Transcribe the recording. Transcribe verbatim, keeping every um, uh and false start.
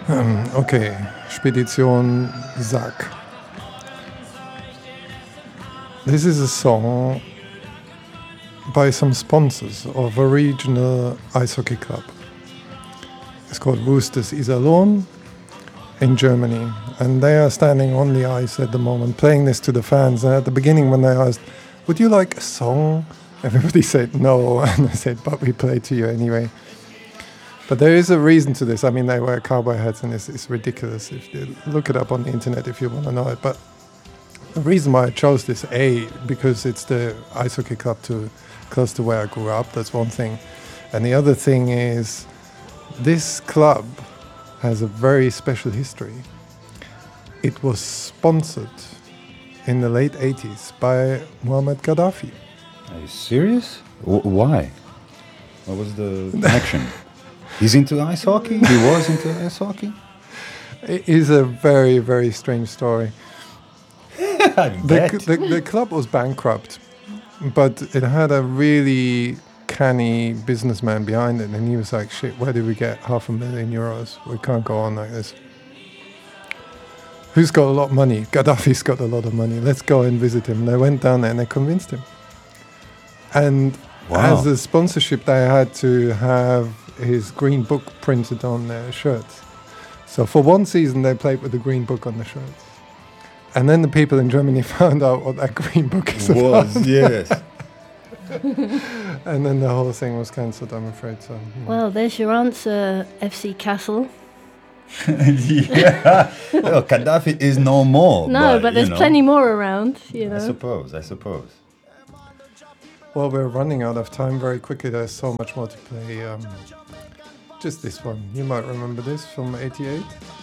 Um, okay, Spedition Sack. This is a song by some sponsors of a regional ice hockey club. It's called Roosters Iserlohn in Germany, and they are standing on the ice at the moment playing this to the fans. And at the beginning, when they asked, would you like a song? Everybody said no, and I said, but we play to you anyway. But there is a reason to this. I mean, they wear cowboy hats, and it's, it's ridiculous. If you look it up on the internet if you want to know it. But the reason why I chose this, A, because it's the ice hockey club to close to where I grew up. That's one thing. And the other thing is, this club has a very special history. It was sponsored in the late eighties by Muammar Gaddafi. Are you serious? W- why? What was the connection? He's into ice hockey? He was into ice hockey? It is a very, very strange story. I The, bet. the, the club was bankrupt, but it had a really canny businessman behind it, and he was like, shit, where did we get half a million euros? We can't go on like this. Who's got a lot of money? Gaddafi's got a lot of money. Let's go and visit him. They went down there and they convinced him. And Wow. as a sponsorship, they had to have his green book printed on their shirts. So for one season, they played with the green book on the shirts. And then the people in Germany found out what that green book is about. Was, yes. And then the whole thing was cancelled, I'm afraid. So, yeah. Well, there's your answer, F C Kassel. yeah. Well, Gaddafi is no more. No, but, but there's you know, plenty more around, you I know. suppose, I suppose. Well, we're running out of time very quickly. There's so much more to play. Um, just this one. You might remember this from eighty-eight.